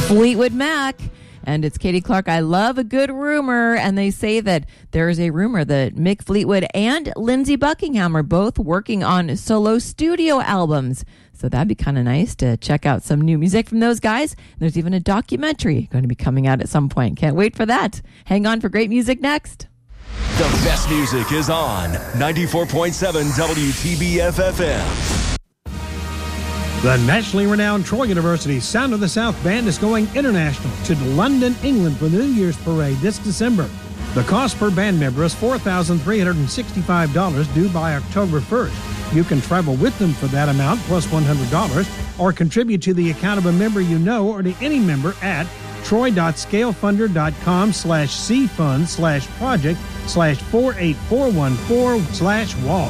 Fleetwood Mac. And it's Katie Clark. I love a good rumor. And they say that there is a rumor that Mick Fleetwood and Lindsey Buckingham are both working on solo studio albums. So that'd be kind of nice to check out some new music from those guys. There's even a documentary going to be coming out at some point. Can't wait for that. Hang on for great music next. The best music is on 94.7 WTBF FM. The nationally renowned Troy University Sound of the South Band is going international to London, England for the New Year's Parade this December. The cost per band member is $4,365 due by October 1st. You can travel with them for that amount plus $100 or contribute to the account of a member you know or to any member at troy.scalefunder.com/cfund/project/48414/wall.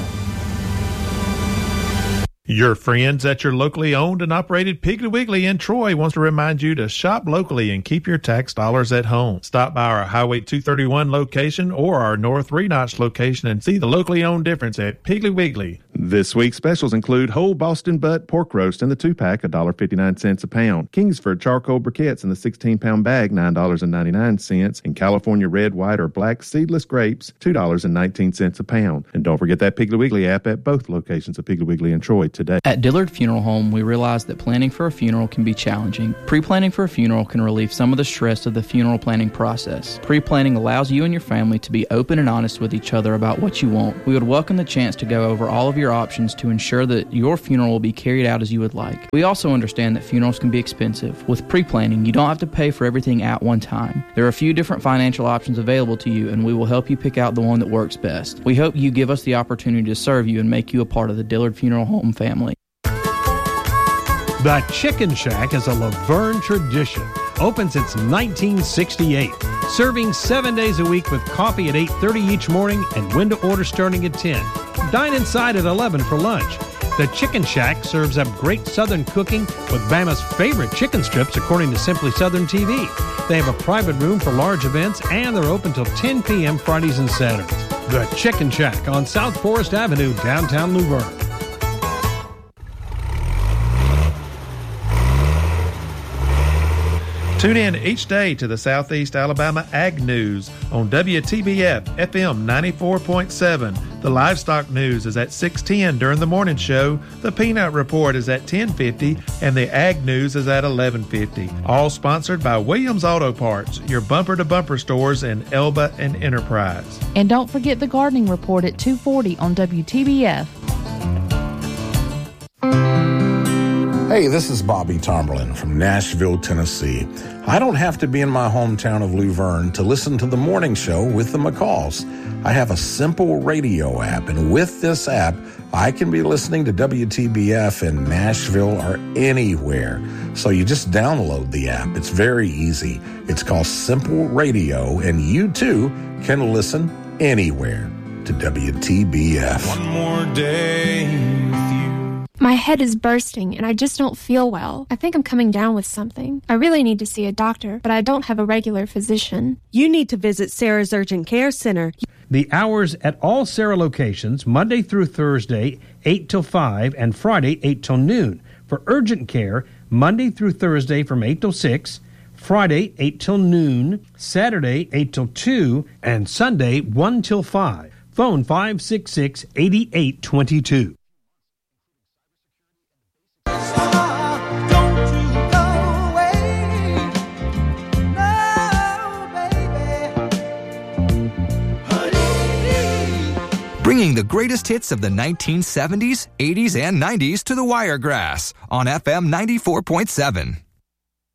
Your friends at your locally owned and operated Piggly Wiggly in Troy wants to remind you to shop locally and keep your tax dollars at home. Stop by our Highway 231 location or our North 3 Notch location and see the locally owned difference at Piggly Wiggly. This week's specials include whole Boston butt pork roast in the 2-pack, $1.59 a pound. Kingsford charcoal briquettes in the 16-pound bag, $9.99. And California red, white, or black seedless grapes, $2.19 a pound. And don't forget that Piggly Wiggly app at both locations of Piggly Wiggly in Troy today. At Dillard Funeral Home, we realize that planning for a funeral can be challenging. Pre-planning for a funeral can relieve some of the stress of the funeral planning process. Pre-planning allows you and your family to be open and honest with each other about what you want. We would welcome the chance to go over all of your options to ensure that your funeral will be carried out as you would like. We also understand that funerals can be expensive. With pre-planning, you don't have to pay for everything at one time. There are a few different financial options available to you, and we will help you pick out the one that works best. We hope you give us the opportunity to serve you and make you a part of the Dillard Funeral Home family. The Chicken Shack is a Laverne tradition. Open since 1968. Serving 7 days a week with coffee at 8:30 each morning and window order starting at 10. Dine inside at 11 for lunch. The Chicken Shack serves up great Southern cooking with Bama's favorite chicken strips according to Simply Southern TV. They have a private room for large events and they're open till 10 p.m. Fridays and Saturdays. The Chicken Shack on South Forest Avenue, downtown Luverne. Tune in each day to the Southeast Alabama Ag News on WTBF FM 94.7. The Livestock News is at 6:10 during the morning show. The Peanut Report is at 10:50, and the Ag News is at 11:50. All sponsored by Williams Auto Parts, your bumper-to-bumper stores in Elba and Enterprise. And don't forget the Gardening Report at 2:40 on WTBF. Hey, this is Bobby Tomberlin from Nashville, Tennessee. I don't have to be in my hometown of Luverne to listen to the morning show with the McCalls. I have a simple radio app, and with this app, I can be listening to WTBF in Nashville or anywhere. So you just download the app. It's very easy. It's called Simple Radio, and you too can listen anywhere to WTBF. One more day with you. My head is bursting and I just don't feel well. I think I'm coming down with something. I really need to see a doctor, but I don't have a regular physician. You need to visit Sarah's Urgent Care Center. The hours at all Sarah locations, Monday through Thursday, 8 till 5, and Friday, 8 till noon. For urgent care, Monday through Thursday from 8 till 6, Friday, 8 till noon, Saturday, 8 till 2, and Sunday, 1 till 5. Phone 566-8822. Bringing the greatest hits of the 1970s, 80s, and 90s to the Wiregrass on FM 94.7.